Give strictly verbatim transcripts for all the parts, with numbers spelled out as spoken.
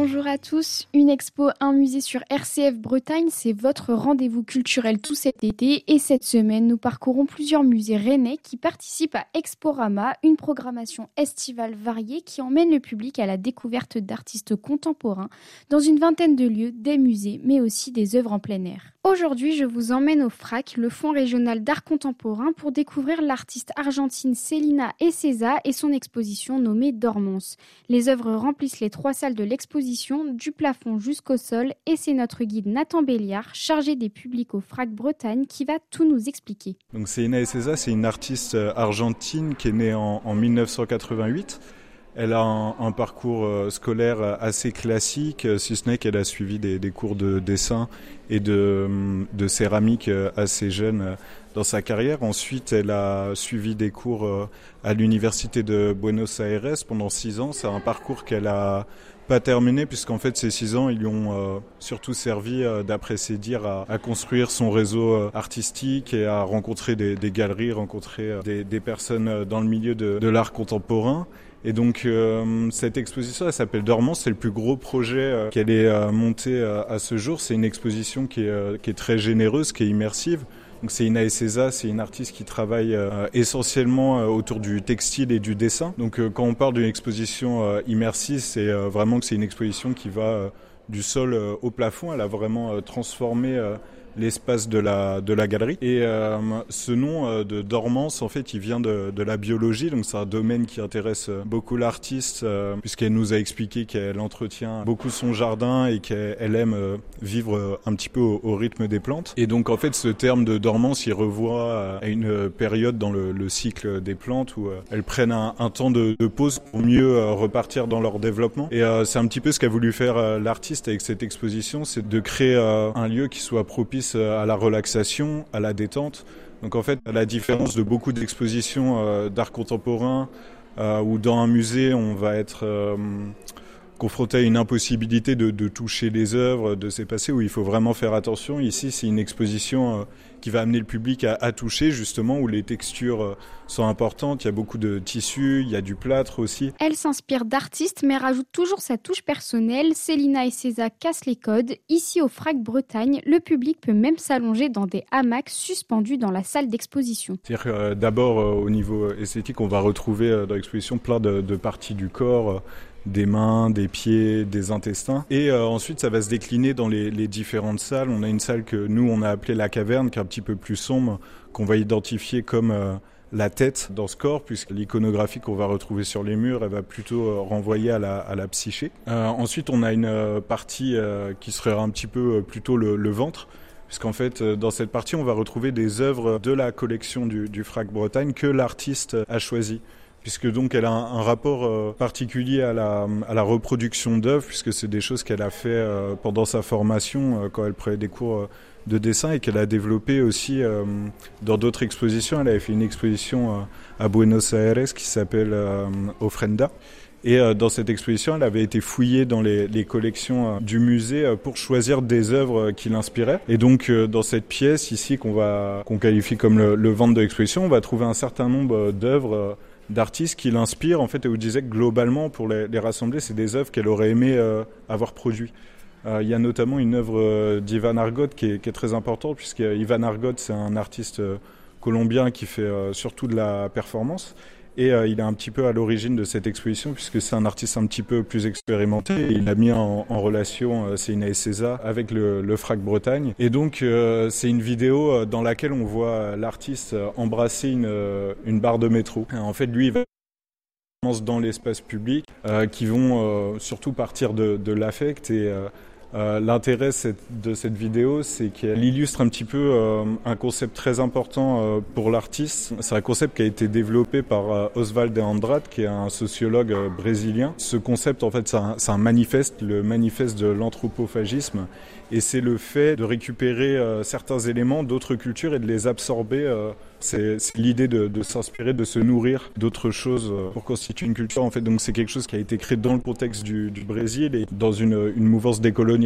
Bonjour à tous, une expo, un musée sur R C F Bretagne, c'est votre rendez-vous culturel tout cet été et cette semaine, nous parcourons plusieurs musées rennais qui participent à Exporama, une programmation estivale variée qui emmène le public à la découverte d'artistes contemporains dans une vingtaine de lieux, des musées mais aussi des œuvres en plein air. Aujourd'hui, je vous emmène au F R A C, le Fonds régional d'art contemporain, pour découvrir l'artiste argentine Celina Ecesa et son exposition nommée Dormance. Les œuvres remplissent les trois salles de l'exposition, du plafond jusqu'au sol, et c'est notre guide Nathan Béliard, chargé des publics au F R A C Bretagne, qui va tout nous expliquer. Donc Celina Ecesa, c'est une artiste argentine qui est née en, en dix-neuf cent quatre-vingt-huit. Elle a un, un parcours euh, scolaire assez classique, euh, si ce n'est qu'elle a suivi des, des cours de dessin et de, de céramique euh, assez jeune euh, dans sa carrière. Ensuite, elle a suivi des cours euh, à l'université de Buenos Aires pendant six ans. C'est un parcours qu'elle a pas terminé puisqu'en fait ces six ans ils lui ont euh, surtout servi euh, d'après ses dires à, à construire son réseau euh, artistique et à rencontrer des, des galeries, rencontrer euh, des, des personnes euh, dans le milieu de, de l'art contemporain. Et donc euh, cette exposition, elle s'appelle Dormance, c'est le plus gros projet euh, qu'elle ait euh, monté euh, à ce jour. C'est une exposition qui est, euh, qui est très généreuse, qui est immersive. Donc Celina Ecesa, c'est une artiste qui travaille euh, essentiellement euh, autour du textile et du dessin. Donc euh, quand on parle d'une exposition euh, immersive, c'est euh, vraiment que c'est une exposition qui va euh, du sol euh, au plafond. Elle a vraiment euh, transformé euh, l'espace de la, de la galerie. Et euh, ce nom euh, de Dormance, en fait, il vient de, de la biologie. Donc c'est un domaine qui intéresse beaucoup l'artiste, euh, puisqu'elle nous a expliqué qu'elle entretient beaucoup son jardin et qu'elle aime euh, vivre un petit peu au, au rythme des plantes. Et donc en fait, ce terme de dormance, il revoit à une période dans le, le cycle des plantes où euh, elles prennent un, un temps de, de pause pour mieux euh, repartir dans leur développement. Et euh, c'est un petit peu ce qu'a voulu faire euh, l'artiste avec cette exposition, c'est de créer euh, un lieu qui soit propice à la relaxation, à la détente. Donc en fait, à la différence de beaucoup d'expositions euh, d'art contemporain euh, où dans un musée, on va être euh, confronté à une impossibilité de, de toucher les œuvres, de s'effacer, où il faut vraiment faire attention. Ici, c'est une exposition euh, qui va amener le public à, à toucher, justement, où les textures euh, sont importantes. Il y a beaucoup de tissus, il y a du plâtre aussi. Elle s'inspire d'artistes, mais rajoute toujours sa touche personnelle. Celina Ecesa casse les codes. Ici, au F R A C Bretagne, le public peut même s'allonger dans des hamacs suspendus dans la salle d'exposition. C'est-à-dire que euh, d'abord, euh, au niveau esthétique, on va retrouver euh, dans l'exposition plein de, de parties du corps, euh, des mains, des pieds, des intestins. Et euh, ensuite, ça va se décliner dans les, les différentes salles. On a une salle que nous, on a appelée la caverne, qui est un petit peu plus sombre, qu'on va identifier comme euh, la tête dans ce corps, puisque l'iconographie qu'on va retrouver sur les murs, elle va plutôt euh, renvoyer à la, à la psyché. Euh, ensuite, on a une euh, partie euh, qui serait un petit peu euh, plutôt le, le ventre, puisqu'en fait, euh, dans cette partie, on va retrouver des œuvres de la collection du, du F R A C Bretagne que l'artiste a choisi. Puisque donc elle a un, un rapport euh, particulier à la, à la reproduction d'œuvres, puisque c'est des choses qu'elle a fait euh, pendant sa formation, euh, quand elle prenait des cours euh, de dessin, et qu'elle a développé aussi euh, dans d'autres expositions. Elle avait fait une exposition euh, à Buenos Aires qui s'appelle euh, Ofrenda. Et euh, dans cette exposition, elle avait été fouillée dans les, les collections euh, du musée euh, pour choisir des œuvres euh, qui l'inspiraient. Et donc euh, dans cette pièce ici qu'on va qu'on qualifie comme le, le ventre de l'exposition, on va trouver un certain nombre d'œuvres euh, d'artistes qui l'inspirent. En fait, elle vous disait que globalement, pour les, les rassembler, c'est des œuvres qu'elle aurait aimé euh, avoir produites. Euh, il y a notamment une œuvre euh, d'Ivan Argote qui est, qui est très importante, puisque Ivan Argote, c'est un artiste euh, colombien qui fait euh, surtout de la performance. Et euh, il est un petit peu à l'origine de cette exposition, puisque c'est un artiste un petit peu plus expérimenté. Et il a mis en, en relation euh, Celina Ecesa avec le, le F R A C Bretagne. Et donc, euh, c'est une vidéo dans laquelle on voit l'artiste embrasser une, une barre de métro. Et en fait, lui, il va dans l'espace public, euh, qui vont euh, surtout partir de, de l'affect. Et euh, euh, l'intérêt cette, de cette vidéo, c'est qu'elle illustre un petit peu euh, un concept très important euh, pour l'artiste. C'est un concept qui a été développé par euh, Oswald de Andrade, qui est un sociologue euh, brésilien. Ce concept, en fait, c'est un, c'est un manifeste, le manifeste de l'anthropophagisme. Et c'est le fait de récupérer euh, certains éléments d'autres cultures et de les absorber. Euh, c'est, c'est l'idée de, de s'inspirer, de se nourrir d'autres choses euh, pour constituer une culture. En fait, donc c'est quelque chose qui a été créé dans le contexte du, du Brésil et dans une, une mouvance décoloniale.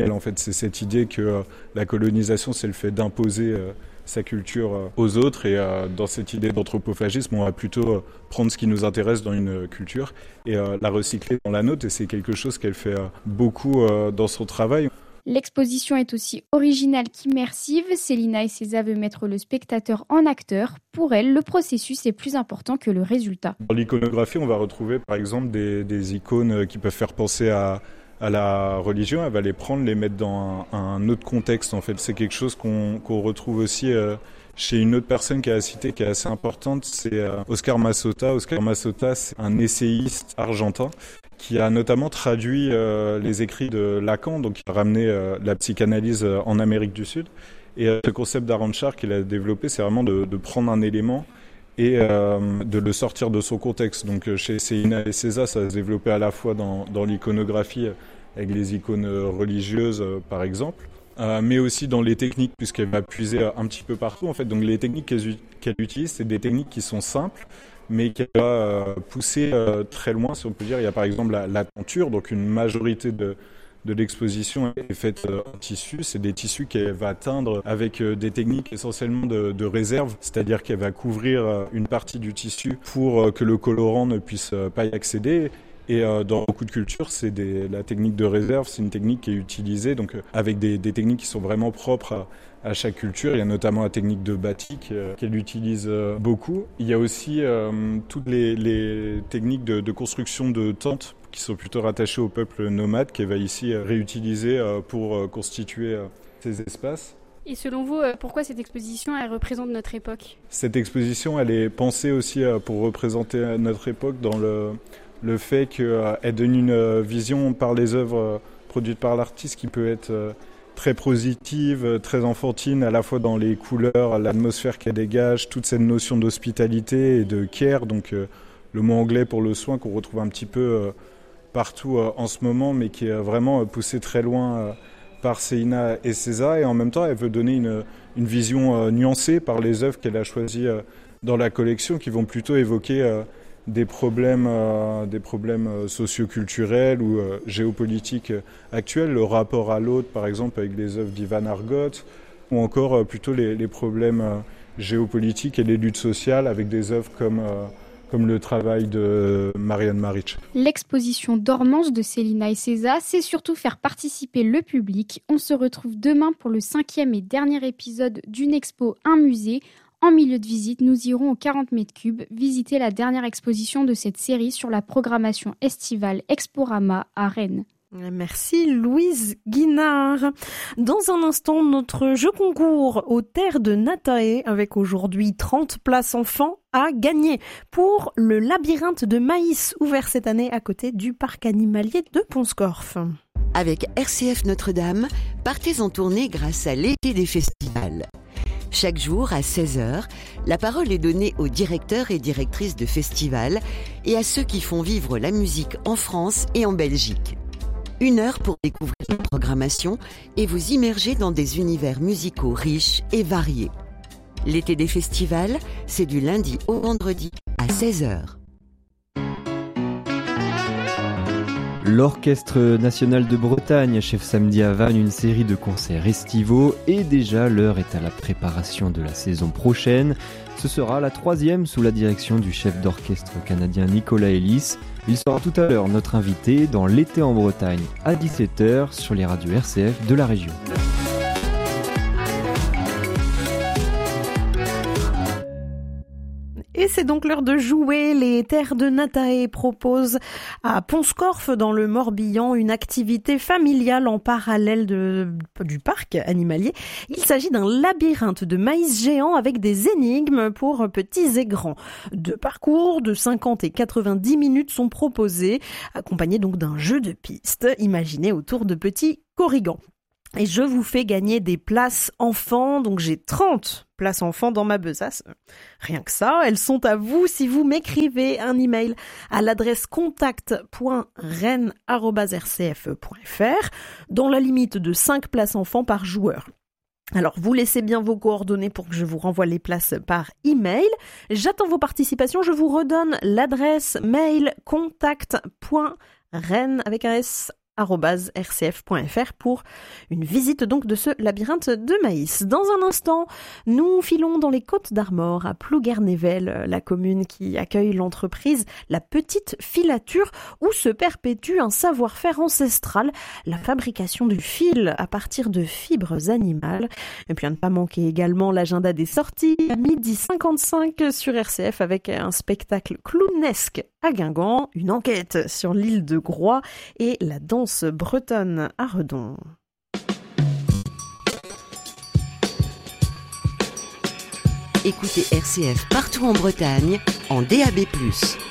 coloniale, en fait. C'est cette idée que euh, la colonisation, c'est le fait d'imposer euh, sa culture euh, aux autres. Et euh, dans cette idée d'anthropophagisme, on va plutôt euh, prendre ce qui nous intéresse dans une euh, culture et euh, la recycler dans la nôtre. Et c'est quelque chose qu'elle fait euh, beaucoup euh, dans son travail. L'exposition est aussi originale qu'immersive. Célina Eceza veut mettre le spectateur en acteur. Pour elle, le processus est plus important que le résultat. Dans l'iconographie, on va retrouver par exemple des, des icônes qui peuvent faire penser à, à la religion. Elle va les prendre, les mettre dans un, un autre contexte. En fait, c'est quelque chose qu'on, qu'on retrouve aussi euh, chez une autre personne qui a cité, qui est assez importante, c'est euh, Oscar Massota. Oscar Massota, c'est un essayiste argentin qui a notamment traduit euh, les écrits de Lacan, donc il a ramené euh, la psychanalyse euh, en Amérique du Sud. Et euh, ce concept d'Aranchar qu'il a développé, c'est vraiment de, de prendre un élément et euh, de le sortir de son contexte. Donc euh, chez Célina Eceza, ça se développait à la fois dans, dans l'iconographie, euh, avec les icônes religieuses euh, par exemple, euh, mais aussi dans les techniques, puisqu'elle va puiser un petit peu partout. En fait. Donc les techniques qu'elle, qu'elle utilise, c'est des techniques qui sont simples, mais qui va euh, pousser euh, très loin, si on peut dire. Il y a par exemple la, la tenture, donc une majorité de, de l'exposition est faite euh, en tissu. C'est des tissus qu'elle va teindre avec euh, des techniques essentiellement de, de réserve, c'est-à-dire qu'elle va couvrir euh, une partie du tissu pour euh, que le colorant ne puisse euh, pas y accéder. Et euh, dans beaucoup de cultures, c'est des, la technique de réserve, c'est une technique qui est utilisée donc, euh, avec des, des techniques qui sont vraiment propres à, à chaque culture. Il y a notamment la technique de batik euh, qu'elle utilise euh, beaucoup. Il y a aussi euh, toutes les, les techniques de, de construction de tentes qui sont plutôt rattachées au peuple nomade qu'elle va ici euh, réutiliser euh, pour euh, constituer euh, ces espaces. Et selon vous, pourquoi cette exposition elle représente notre époque ? Cette exposition, elle est pensée aussi euh, pour représenter notre époque dans le... Le fait qu'elle euh, donne une euh, vision par les œuvres euh, produites par l'artiste qui peut être euh, très positive, euh, très enfantine, à la fois dans les couleurs, l'atmosphère qu'elle dégage, toute cette notion d'hospitalité et de care, donc euh, le mot anglais pour le soin qu'on retrouve un petit peu euh, partout euh, en ce moment, mais qui est vraiment euh, poussé très loin euh, par Célina Eceza. Et en même temps, elle veut donner une, une vision euh, nuancée par les œuvres qu'elle a choisies euh, dans la collection, qui vont plutôt évoquer euh, des problèmes, euh, des problèmes euh, socio-culturels ou euh, géopolitiques euh, actuels, le rapport à l'autre, par exemple, avec les œuvres d'Ivan Argot, ou encore euh, plutôt les, les problèmes euh, géopolitiques et les luttes sociales avec des œuvres comme, euh, comme le travail de Marianne Maric. L'exposition Dormance de Célina Eceza, c'est surtout faire participer le public. On se retrouve demain pour le cinquième et dernier épisode d'une expo Un musée. En milieu de visite, nous irons au quarante mètres cubes visiter la dernière exposition de cette série sur la programmation estivale Exporama à Rennes. Merci Louise Guinard. Dans un instant, notre jeu concours aux terres de Natae avec aujourd'hui trente places enfants à gagner pour le labyrinthe de maïs ouvert cette année à côté du parc animalier de Pont-Scorff. Avec R C F Notre-Dame, partez en tournée grâce à l'été des festivals. Chaque jour, à seize heures, la parole est donnée aux directeurs et directrices de festivals et à ceux qui font vivre la musique en France et en Belgique. Une heure pour découvrir la programmation et vous immerger dans des univers musicaux riches et variés. L'été des festivals, c'est du lundi au vendredi à seize heures. L'Orchestre national de Bretagne achève samedi à Vannes une série de concerts estivaux et déjà l'heure est à la préparation de la saison prochaine. Ce sera la troisième sous la direction du chef d'orchestre canadien Nicolas Ellis. Il sera tout à l'heure notre invité dans l'été en Bretagne à dix-sept heures sur les radios R C F de la région. Et c'est donc l'heure de jouer. Les terres de Natae proposent à Pont-Scorff, dans le Morbihan, une activité familiale en parallèle de, du parc animalier. Il s'agit d'un labyrinthe de maïs géant avec des énigmes pour petits et grands. Deux parcours de cinquante et quatre-vingt-dix minutes sont proposés, accompagnés donc d'un jeu de piste imaginé autour de petits corrigans. Et je vous fais gagner des places enfants, donc j'ai trente places enfants dans ma besace. Rien que ça, elles sont à vous si vous m'écrivez un email à l'adresse contact point rennes arobase r c f e point f r dans la limite de cinq places enfants par joueur. Alors, vous laissez bien vos coordonnées pour que je vous renvoie les places par email. J'attends vos participations. Je vous redonne l'adresse mail contact point rennes avec un S arobase r c f point f r pour une visite donc de ce labyrinthe de maïs. Dans un instant, nous filons dans les Côtes d'Armor à Plouguer-Nével, la commune qui accueille l'entreprise La Petite Filature où se perpétue un savoir-faire ancestral, la fabrication du fil à partir de fibres animales. Et puis à ne pas manquer également l'agenda des sorties à midi cinquante-cinq sur R C F avec un spectacle clownesque à Guingamp, une enquête sur l'île de Groix et la danse bretonne à Redon. Écoutez R C F partout en Bretagne en D A B plus.